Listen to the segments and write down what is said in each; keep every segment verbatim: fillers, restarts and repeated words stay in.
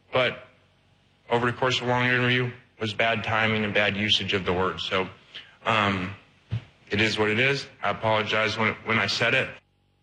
but over the course of a long interview was bad timing and bad usage of the word. So um, it is what it is. I apologize when when I said it.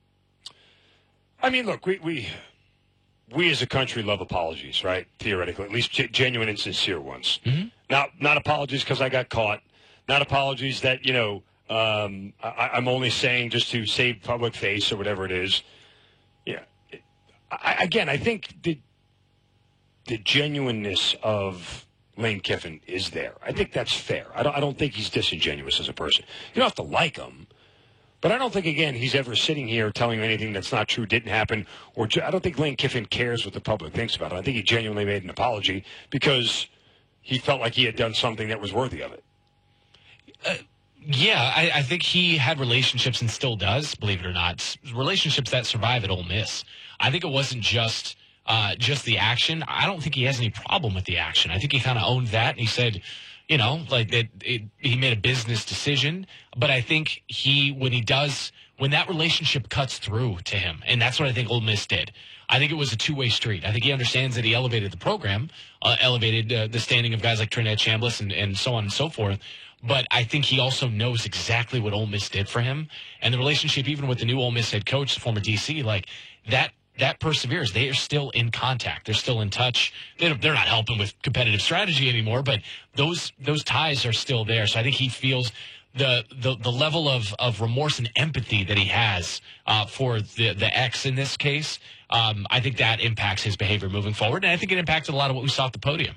I mean, look, we we, we as a country love apologies, right? Theoretically, at least g- genuine and sincere ones. Mm-hmm. Not not apologies because I got caught. Not apologies that, you know, um, I, I'm only saying just to save public face or whatever it is. Yeah. I, again, I think the the genuineness of Lane Kiffin is there. I think that's fair. I don't, I don't think he's disingenuous as a person. You don't have to like him, but I don't think, again, he's ever sitting here telling you anything that's not true, didn't happen, or I don't think Lane Kiffin cares what the public thinks about it. I think he genuinely made an apology because he felt like he had done something that was worthy of it. Uh, yeah, I, I think he had relationships and still does, believe it or not, relationships that survive at Ole Miss. I think it wasn't just uh, just the action. I don't think he has any problem with the action. I think he kind of owned that, and he said, you know, like that it, he made a business decision. But I think he, when he does, when that relationship cuts through to him, and that's what I think Ole Miss did. I think it was a two-way street. I think he understands that he elevated the program, uh, elevated uh, the standing of guys like Trinidad Chambliss and, and so on and so forth. But I think he also knows exactly what Ole Miss did for him. And the relationship, even with the new Ole Miss head coach, the former D C, like that that perseveres. They are still in contact. They're still in touch. They're, they're not helping with competitive strategy anymore, but those those ties are still there. So I think he feels the the, the level of, of remorse and empathy that he has uh, for the, the ex in this case. Um, I think that impacts his behavior moving forward. And I think it impacted a lot of what we saw at the podium.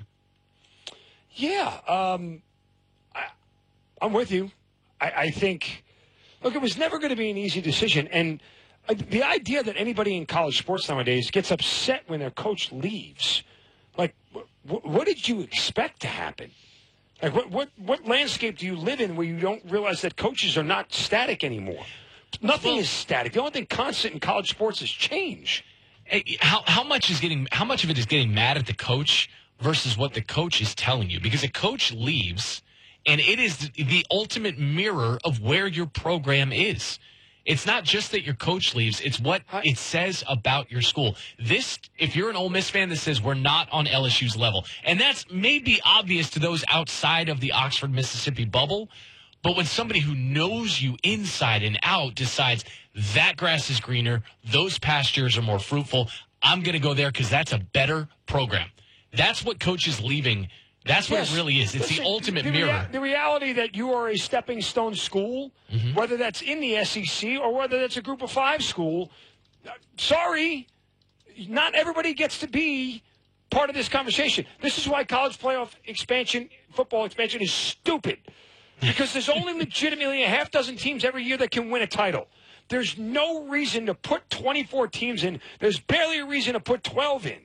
Yeah, um, I, I'm with you. I, I think, look, it was never going to be an easy decision. And uh, the idea that anybody in college sports nowadays gets upset when their coach leaves, like, wh- what did you expect to happen? Like, what, what, what landscape do you live in where you don't realize that coaches are not static anymore? Nothing Well, is static. The only thing constant in college sports is change. How how much is getting how much of it is getting mad at the coach versus what the coach is telling you? Because a coach leaves, and it is the ultimate mirror of where your program is. It's not just that your coach leaves; it's what it says about your school. This, if you're an Ole Miss fan that says we're not on L S U's level, and that's maybe obvious to those outside of the Oxford, Mississippi bubble. But when somebody who knows you inside and out decides that grass is greener, those pastures are more fruitful, I'm going to go there because that's a better program. That's what coaches leaving, that's what Yes. it really is. It's Listen, the ultimate the, the mirror. Rea- the reality that you are a stepping stone school, Mm-hmm. whether that's in the S E C or whether that's a group of five school, uh, sorry, not everybody gets to be part of this conversation. This is why college playoff expansion, football expansion is stupid. Because there's only legitimately a half dozen teams every year that can win a title. There's no reason to put twenty-four teams in. There's barely a reason to put twelve in.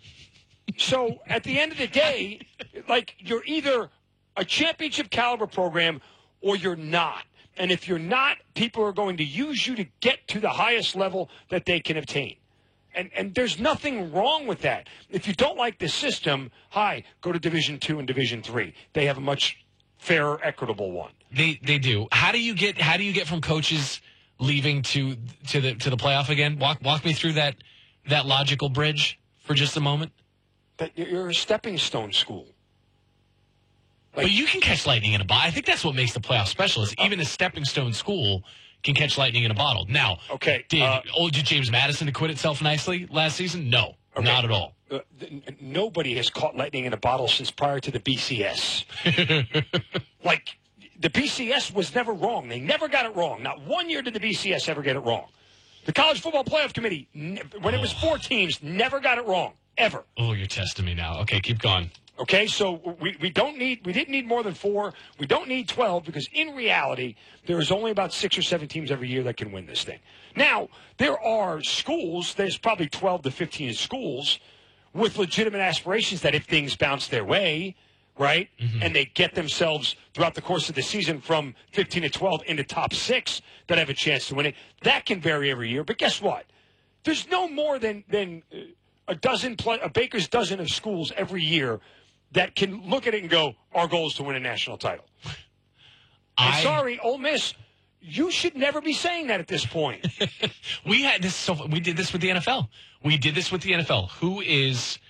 So at the end of the day, like, you're either a championship caliber program or you're not. And if you're not, people are going to use you to get to the highest level that they can obtain. And and there's nothing wrong with that. If you don't like the system, hi, go to Division Two and Division Three. They have a much fairer, equitable one. They they do. How do you get how do you get from coaches leaving to to the to the playoff again? Walk walk me through that that logical bridge for just a moment. That you're a stepping stone school. Like, But you can catch lightning in a bottle. I think that's what makes the playoff special. Is even a stepping stone school can catch lightning in a bottle. Now, okay, did uh, old James Madison acquit itself nicely last season? No, okay. not at all. Uh, th- nobody has caught lightning in a bottle since prior to the B C S. Like, the B C S was never wrong. They never got it wrong. Not one year did the B C S ever get it wrong. The College Football Playoff Committee, ne- when it was four teams, never got it wrong, ever. Oh, you're testing me now. Okay, keep going. Okay, so we, we don't need we didn't need more than four. We don't need twelve because in reality there is only about six or seven teams every year that can win this thing. Now there are schools. There's probably twelve to fifteen schools with legitimate aspirations that if things bounce their way, right, mm-hmm. and they get themselves throughout the course of the season from fifteen to twelve into top six that have a chance to win it. That can vary every year. But guess what? There's no more than than a dozen, play, a baker's dozen of schools every year that can look at it and go, our goal is to win a national title. I'm I, sorry, Ole Miss, you should never be saying that at this point. we had this. So we did this with the N F L. We did this with the N F L. Who is